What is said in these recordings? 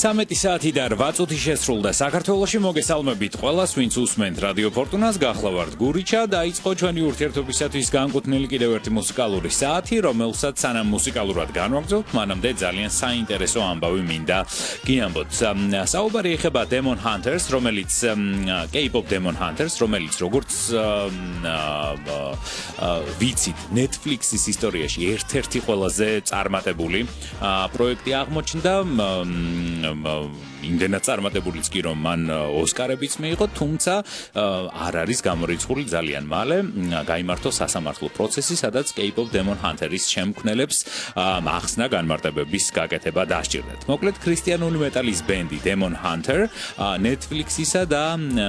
13 საათი და 8 წუთი შესრულდა საქართველოში მოგესალმებით ყველას, ვინც უსმენთ რადიო ფორტუნას, გახლავართ გურიჩა, დაიწყო ჩვენი ურთიერთობისათვის განკუთვნილი კიდევ ერთი მუსიკალური საათი, რომელსაც სანამ მუსიკალურად განვაგრძობთ, მანამდე ძალიან საინტერესო ამბავი მინდა გიამბოთ. საუბარი ეხება Demon Hunters, რომელიც K-pop Demon Hunters, რომელიც როგორც ვიცით, Netflix-ის ისტორიაში ერთ-ერთი ყველაზე წარმატებული პროექტი აღმოჩნდა. იმდენად წარმატებულიც კი რომ მან ოსკარებიც მიიღო, თუმცა არ არის გამორიცხული ძალიან მალე გაიმართო სასამართლო პროცესი, სადაც K-pop Demon Hunters-ის შემქმნელებს ახსნა განმარტებების გაკეთება დასჭირდათ. მოკლედ ქრისტიანული მეტალის ბენდი Demon Hunter Netflix-ისა და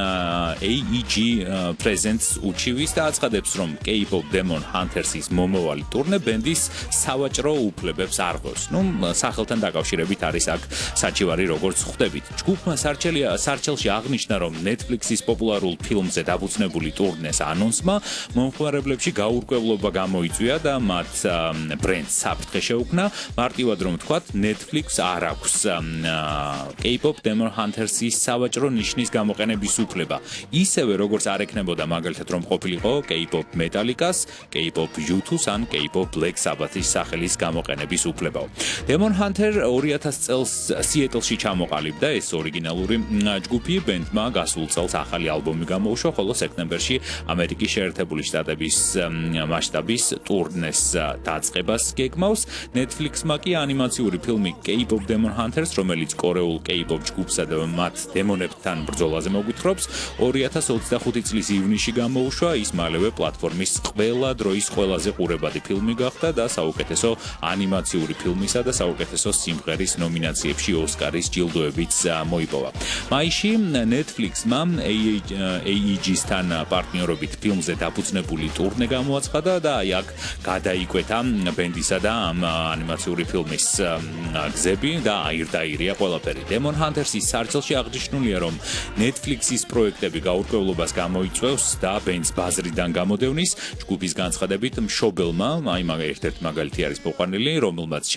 AEG Presents უჩივის და აცხადებს, რომ K-pop Demon Hunters-ის მომავალი ტურნე ბენდის სავაჭრო უფლებებს არღვევს. სახელთან დაკავშირებით არის აქ საჩივარი როგორც ხვდებით. ჯგუფმა სარჩელში აღნიშნა, რომ Netflix-ის პოპულარულ ფილმზე დაფუძნებული ტურნეს ანონსმა მომხმარებლებში გაურკვევლობა გამოიწვია და მათ ბრენდს საფრთხე შეუქმნა. მარტივად რომ ვთქვათ, Netflix არ აქვს K-pop Demon Hunters-ის სავაჭრო ნიშნის გამოყენების უფლება. ისევე როგორც არ ექნებოდა მაგალითად რომ ყოფილიყო K-pop Metallica-ს, K-pop U2-ს ან K-pop Black Sabbath-ის სახელის გამოყენების უფლებაო. Demon Hunter 2000 წელს სიეტლში ჩამოყალიბდა, ეს ორიგინალური ჯგუფი, ბენდმა გასულ წელს ახალი ალბომი გამოუშვა, ხოლო სექტემბერში ამერიკის შეერთებული შტატების მასშტაბის ტურნეს დაწყებას გეგმავს. Netflix-მა კი ანიმაციური ფილმი K-pop Demon Hunters, რომელიც კორეულ K-pop ჯგუფსა და მათ დემონებთან ბრძოლაზე მოგვითხრობს, 2025 წლის ივნისში გამოუშვა. ის მალევე პლატფორმის ყველა დროის ყველაზე ყურებადი ფილმი გახდა და საუკეთესო ანიმაციური ფილმისა და საუკეთესო სიმღერის ნომინაციებში ოსკარის ჯილდოებიც მოიპოვა. მაისში Netflix-მა AEG-სთან პარტნიორობით ფილმზე დაფუძნებული ტურნე გამოაცხადა და აი აქ გადაიკვეთა ბენდისა და ამ ანიმაციური ფილმის გზები და აირდაირია ყველაფერი. Demon Hunters-ის სარჩელში აღნიშნულია, რომ Netflix-ის პროექტები გაურკვევლობას გამოიწვევს და ბენდს ბაზრიდან გამოდევნის. ჯგუფის განცხადებით, მშობელმა, აი ერთ-ერთი მაგალითი არის მოყვანილი, რომელმაც